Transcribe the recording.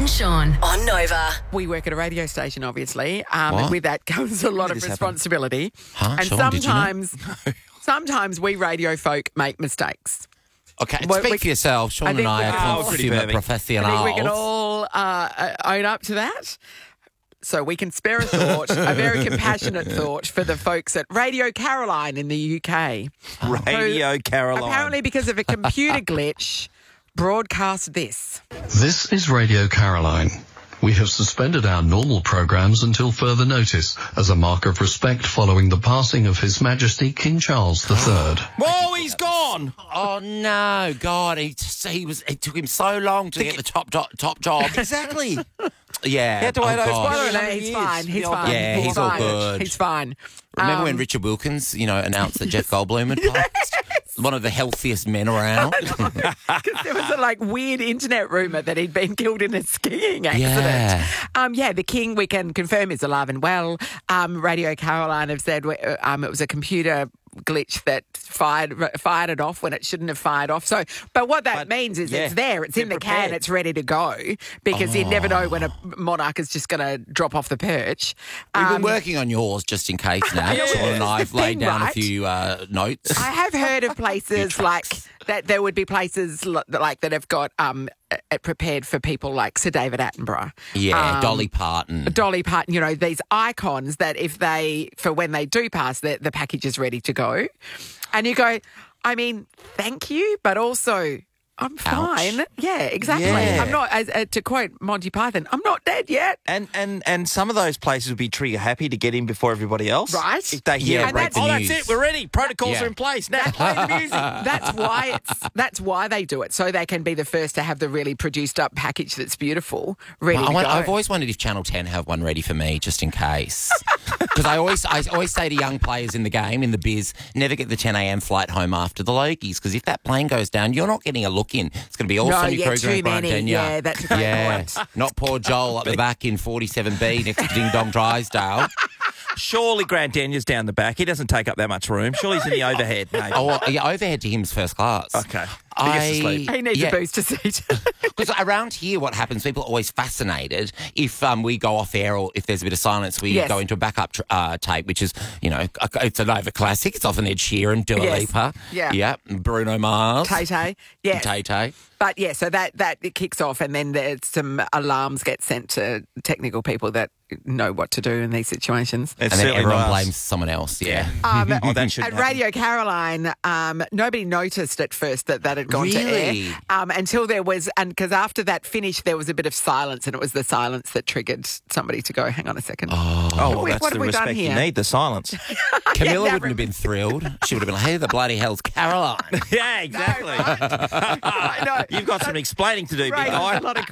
and Sean on Nova. We work at a radio station, obviously. What? With that comes a lot of this happen? responsibility. Huh? And Sean, did you know? sometimes we radio folk make mistakes. Okay, Well, speak we- for yourself. Sean I and think I we- are Oh, consumer I professionals. think we can all own up to that. So we can spare a thought, a very compassionate thought for the folks at Radio Caroline in the UK. Radio Caroline. Apparently, because of a computer glitch, broadcast this. This is Radio Caroline. We have suspended our normal programs until further notice as a mark of respect following the passing of His Majesty King Charles III. Whoa, he's gone. Oh no, God! It took him so long to get the top job. Exactly. Yeah. He had to wait over God. quite a No, he's years. fine. He's The old- fine. Yeah, he's all good. He's fine. Remember when Richard Wilkins, announced that Jeff Goldblum had passed? One of the healthiest men around. Because there was a weird internet rumour that he'd been killed in a skiing accident. Yeah. The King, we can confirm, is alive and well. Radio Caroline have said it was a computer glitch that fired it off when it shouldn't have fired off. So, but what that means is it's there, it's in the can, prepared. it's ready to go, because you never know when a monarch is just going to drop off the perch. We've been working on yours just in case now. Yeah. Sean and I have laid Thing, down a right? few notes. I have heard of places like that. There would be places like that have got it prepared for people like Sir David Attenborough. Yeah, Dolly Parton. Dolly Parton, these icons that for when they do pass, the package is ready to go. And you go, I mean, thank you, but also I'm fine. Yeah, exactly. Yeah. I'm not, to quote Monty Python, I'm not dead yet. And some of those places would be trigger happy to get in before everybody else. Right. If they hear Yeah, a break break the that's news. it, we're ready. Protocols Yeah. are in place. Now play the music. That's why they do it, so they can be the first to have the really produced up package that's beautiful, ready to go. I've always wondered if Channel 10 have one ready for me, just in case. Because I always say to young players in the game, in the biz, never get the 10 a.m. flight home after the Logies, because if that plane goes down, you're not getting a look in. It's going to be all Sonia Kruger too and Brian many. Denyer. Yeah, that's a great point. Not poor Joel up the back in 47B next to Ding Dong Drysdale. Surely Grant Denyer's down the back. He doesn't take up that much room. Surely he's in the overhead, maybe. Oh, well, yeah, overhead to him's first class. Okay. He gets to sleep. He needs a booster seat. Because around here, what happens, people are always fascinated if we go off air or if there's a bit of silence, we Yes. go into a backup tape, which is, it's a Nova classic. It's often Ed Sheeran, Dua Yes. Lipa. Yeah. Yeah. Bruno Mars. Tay-Tay. Yeah. Tay-Tay. But yeah, so that it kicks off, and then there's some alarms get sent to technical people that know what to do in these situations. It's And then certainly everyone not us. blames someone else. Yeah. That shouldn't At Radio Caroline, nobody noticed at first that had gone to Really? air until there was, and because after that finished, there was a bit of silence, and it was the silence that triggered somebody to go, hang on a second. Oh, well, What that's have the we done respect you here? need, the silence. Camilla that wouldn't have been thrilled. She would have been like, hey, the bloody hell's Caroline. Yeah, exactly. I know. You've got some explaining to do, big Right, guy. a lot of